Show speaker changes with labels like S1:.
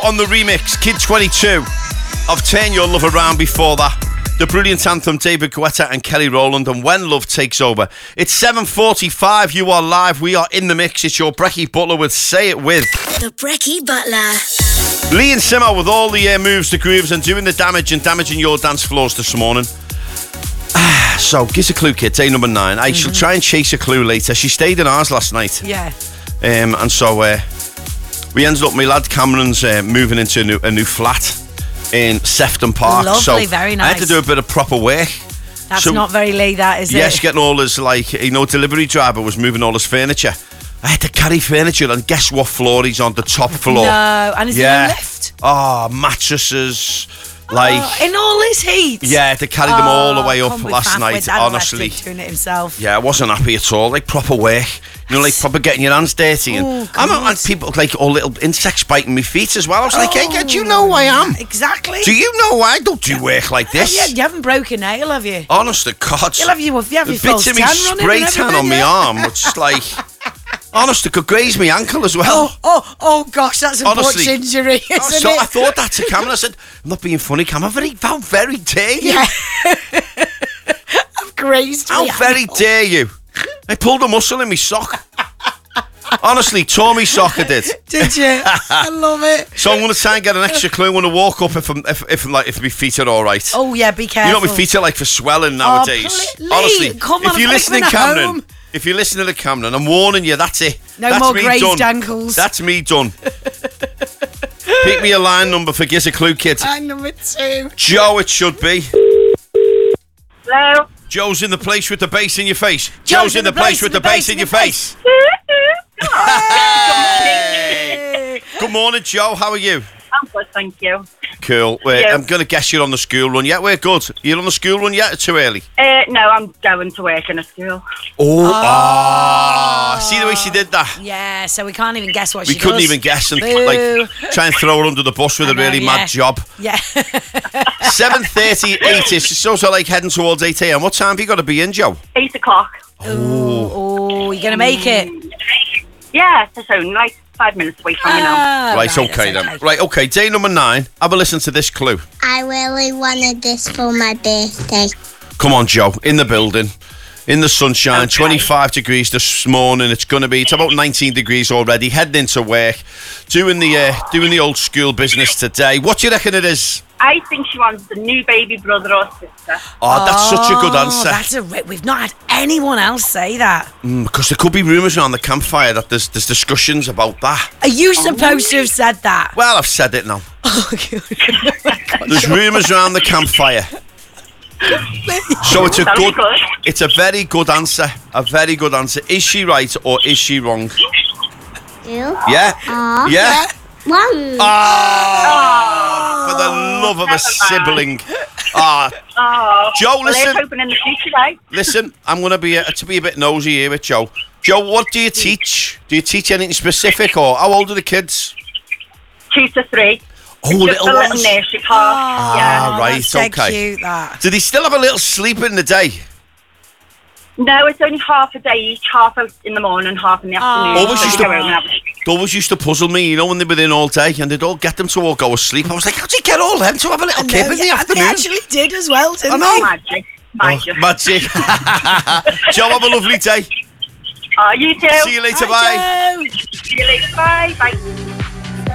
S1: on the remix, Kid 22 of Turn Your Love Around. Before that, the brilliant anthem, David Guetta and Kelly Rowland, and When Love Takes Over. It's 7:45, you are live, we are in the mix. It's your Brecky Butler with Say It With.
S2: The Brecky Butler.
S1: Lee and Simmer with all the moves, the grooves, and doing the damage and damaging your dance floors this morning. So, give us a clue, kid. Day number 9. I shall try and chase a clue later. She stayed in ours last night.
S3: Yeah.
S1: And so we ended up, my lad Cameron's moving into a new flat in Sefton Park.
S3: Lovely,
S1: so
S3: very nice.
S1: I had to do a bit of proper work.
S3: That's not very Lee, that, is it?
S1: Yes, getting all his, delivery driver was moving all his furniture. I had to carry furniture, and guess what floor he's on? The top floor.
S3: No, and is it a lift?
S1: Oh, mattresses.
S3: In all his heat.
S1: Yeah, they carried them all the way up last night, honestly.
S3: Doing it himself.
S1: Yeah, I wasn't happy at all. Like proper work. You know, like proper getting your hands dirty. And I'm people like all little insects biting my feet as well. I was like, hey, do you know who I am?
S3: Exactly.
S1: Do you know I don't do work like this?
S3: Yeah, you haven't broken a nail, have you?
S1: Honest to God.
S3: You'll have your
S1: bits of me spray tan on my arm, which is like... Honest, it could graze my ankle as well.
S3: Oh gosh, that's a butch injury, isn't it?
S1: I thought that to Cameron. I said, I'm not being funny, Cam. How very dare you?
S3: Yeah. I've grazed me.
S1: How very dare you? I pulled a muscle in my sock. Honestly, tore me sock, I did.
S3: Did you? I love it.
S1: So I'm going to try and get an extra clue. I'm going to walk up if my feet are all right.
S3: Oh yeah, be careful.
S1: You know what my feet are like for swelling nowadays. Honestly,
S3: come on,
S1: if you're listening, Cameron. If you're listening to Cameron, I'm warning you, that's it.
S3: That's more grazed ankles.
S1: That's me done. Pick me a line number for Giz a Clue, kid.
S3: Line number 2.
S1: Joe, it should be.
S4: Hello?
S1: Joe's in the place with the bass in your face. Joe's in the place with the bass in your face. Hey. Good morning, Joe. How are you?
S4: I'm good, thank you.
S1: Cool. I'm going to guess you're on the school run yet. We're good. You're on the school run yet or too early?
S4: No, I'm going to work in a school.
S1: See the way she did that?
S3: Yeah, so we can't even guess what she does.
S1: We couldn't even guess and try and throw her under the bus with a really mad job.
S3: Yeah.
S1: 7:38 is it's also like heading towards 8 a.m. What time have you got to be in, Joe?
S4: 8 o'clock.
S3: Oh, you're going to make it?
S4: Yeah, it's only like 5 minutes away from me now.
S1: Right, okay then. Right, okay, day number 9. Have a listen to this clue.
S2: I really wanted this for my birthday.
S1: Come on, Joe. In the building. In the sunshine. Okay. 25 degrees this morning. It's about 19 degrees already. Heading into work. Doing the old school business today. What do you reckon it is?
S4: I think she wants a new baby brother or sister.
S1: Oh, that's such a good answer.
S3: We've not had anyone else say that.
S1: Because there could be rumours around the campfire that there's discussions about that.
S3: Are you supposed to have said that?
S1: Well, I've said it now. There's rumours around the campfire. So it's a very good answer. A very good answer. Is she right or is she wrong? Yeah? Yeah?
S2: One.
S1: For the love of a sibling. Joe, listen.
S4: In the future, right?
S1: Listen, I'm going to be a bit nosy here with Joe. Joe, what do you teach? Do you teach anything specific, or how old are the kids?
S4: 2 to 3.
S1: Oh, little ones.
S4: Little nursery class. Yeah.
S1: Right,
S3: that's
S1: okay.
S3: Cute, that.
S1: Do they still have a little sleep in the day?
S4: No, it's only half a day each, half in the morning, half in the afternoon.
S1: Always used to puzzle me, you know, when they were in all day and they'd all get them to all go asleep. I was like, how do you get all them to have a little kip in the afternoon?
S3: They actually did as well, didn't
S1: they?
S4: Magic.
S1: Magic. Joe, have a lovely day.
S4: You too.
S1: See you later, bye.
S4: See you later, bye. Bye.